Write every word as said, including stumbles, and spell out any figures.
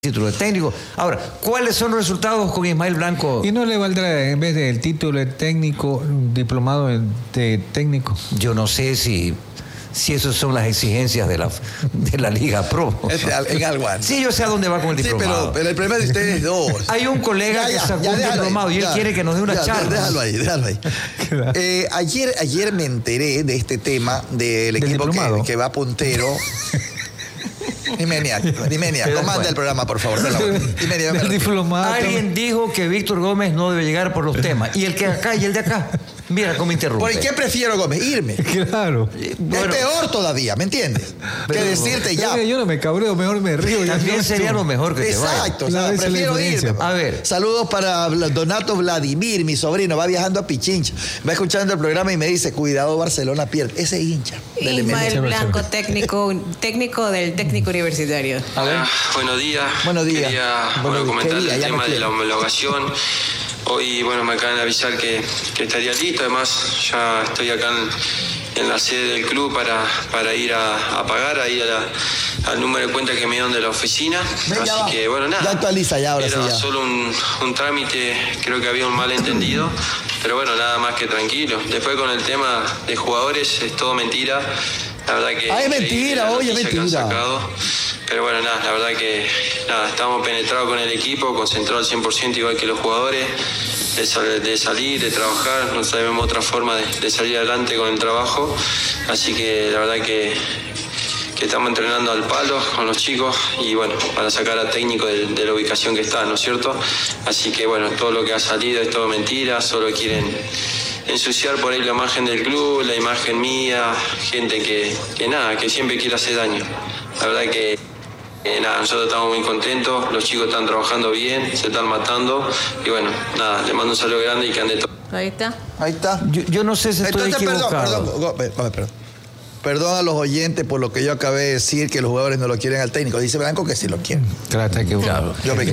título de técnico. Ahora, ¿cuáles son los resultados con Ismael Blanco? ¿Y no le valdrá, en vez del título de técnico, un diplomado de técnico? Yo no sé si, si esas son las exigencias de la, de la Liga Pro. En algo antes. Sí, yo sé a dónde va con el diplomado. Sí, pero, pero el problema de ustedes dos. Hay un colega ya, ya, que sacó ya, un diplomado ahí, y él ya, quiere que nos dé una ya, charla. Déjalo ahí, déjalo ahí. eh, ayer, ayer me enteré de este tema del equipo que, que va puntero. Dimenia, Dimenia, comanda el programa, por favor. Dimenia, Alguien dijo que Víctor Gómez no debe llegar por los temas. Y el que acá y el de acá. Mira cómo interrumpe. ¿Por qué prefiero Gómez? Irme. Claro. Bueno, es peor todavía, ¿me entiendes? Pero, que decirte ya. Yo no me cabreo, mejor me río. También no sería lo mejor que Exacto, te vaya. Exacto, o sea, prefiero irme. A ver. Saludos para Donato Vladimir, mi sobrino, va viajando a Pichincha. Va escuchando el programa y me dice, cuidado, Barcelona pierde. Ese hincha. Ismael Blanco, técnico, técnico del técnico universitario. A ver. Buenos días. Buenos días. Quería bueno, comentar el tema de la homologación. Hoy, bueno, me acaban de avisar que, que estaría listo. Además, ya estoy acá en, en la sede del club para, para ir a, a pagar, ahí a la, al número de cuenta que me dieron de la oficina. Ven, Así ya que, bueno, nada. Ya actualiza ya, ahora Era sí ya. solo un, un trámite, creo que había un malentendido. Pero bueno, nada más que tranquilo. Después con el tema de jugadores, es todo mentira. La verdad que... Ah, es mentira, oye, es mentira. Pero bueno, nada, la verdad que nada, estamos penetrados con el equipo, concentrados al cien por ciento igual que los jugadores, de, sal, de salir, de trabajar, no sabemos otra forma de, de salir adelante con el trabajo, así que la verdad que, que estamos entrenando al palo con los chicos y bueno, para sacar a técnico de, de la ubicación que está, ¿no es cierto? Así que bueno, todo lo que ha salido es todo mentira, solo quieren ensuciar por ahí la imagen del club, la imagen mía, gente que, que nada, que siempre quiere hacer daño. La verdad que Eh, nada, nosotros estamos muy contentos, los chicos están trabajando bien, se están matando y bueno, nada, les mando un saludo grande y que ande todo. Ahí está. Ahí está. Yo, yo no sé si estoy Entonces, equivocado. Perdón, perdón, perdón. Perdón a los oyentes por lo que yo acabé de decir, que los jugadores no lo quieren al técnico. Dice Blanco que sí lo quieren. Claro, está equivocado. Yo me